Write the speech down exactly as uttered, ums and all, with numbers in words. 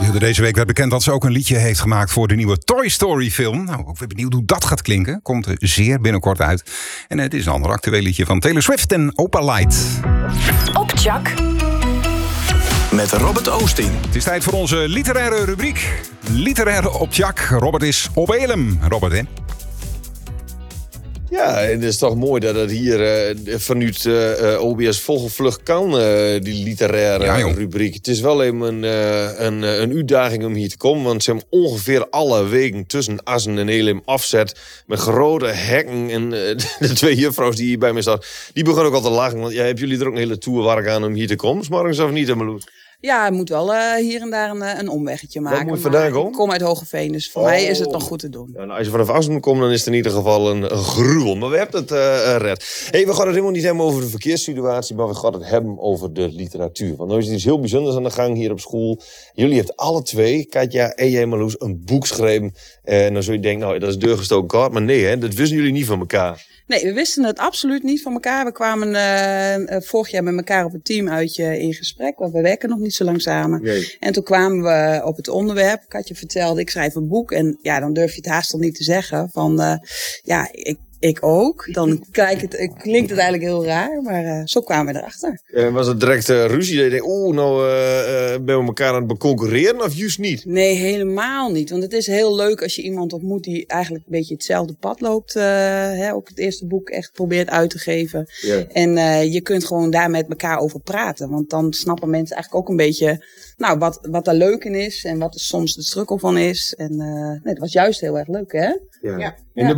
Deze week werd bekend dat ze ook een liedje heeft gemaakt voor de nieuwe Toy Story film. Nou, ik ben benieuwd hoe dat gaat klinken. Komt er zeer binnenkort uit. En het is een ander actueel liedje van Taylor Swift en Opa Light. Op Tjak. Met Robert Oosting. Het is tijd voor onze literaire rubriek. Literaire op Tjak. Robert is op Elem. Robert, hè? Ja, het is toch mooi dat het hier uh, vanuit uh, O B S Vogelvlucht kan, uh, die literaire ja, rubriek. Het is wel even een, uh, een, een uitdaging om hier te komen, want ze hebben ongeveer alle weken tussen Assen en Elim afzet met grote hekken. En uh, de twee juffrouws die hier bij me staan, die begonnen ook al te lachen, want ja, hebben jullie er ook een hele tourwerk aan om hier te komen? 's morgens of niet, Marloes? Ja, het moet wel uh, hier en daar een, een omweggetje maken. Wat moet vandaan komen? Ik kom uit Hogeveen, dus voor oh. mij is het nog goed te doen. Ja, nou, als je vanaf Assen moet komen, dan is het in ieder geval een, een gruwel. Maar we hebben het uh, red. Hey, we gaan het helemaal niet hebben over de verkeerssituatie, maar we gaan het hebben over de literatuur. Want nu is er iets heel bijzonders aan de gang hier op school. Jullie hebben alle twee, Katja en jij Marloes, een boek geschreven. En dan zul je denken, nou, dat is deurgestoken kaart. Maar nee, hè, dat wisten jullie niet van elkaar. Nee, we wisten het absoluut niet van elkaar. We kwamen uh, vorig jaar met elkaar op een teamuitje in gesprek. Want we werken nog niet zo lang samen. Nee. En toen kwamen we op het onderwerp. Katja vertelde, ik schrijf een boek. En ja, dan durf je het haast al niet te zeggen. Van, uh, ja, ik, ik ook. Dan kijk het, klinkt het eigenlijk heel raar. Maar uh, zo kwamen we erachter. En was het direct uh, ruzie? Dat je denkt, oeh, nou uh, uh, ben we elkaar aan het beconcurreren of juist niet? Nee, helemaal niet. Want het is heel leuk als je iemand ontmoet die eigenlijk een beetje hetzelfde pad loopt. Uh, hè, ook het eerste boek echt probeert uit te geven. Yeah. En uh, je kunt gewoon daar met elkaar over praten. Want dan snappen mensen eigenlijk ook een beetje, nou, wat, wat er leuk in is. En wat er soms de struggle van is. En uh, nee, dat was juist heel erg leuk, hè? Ja. Ja. En de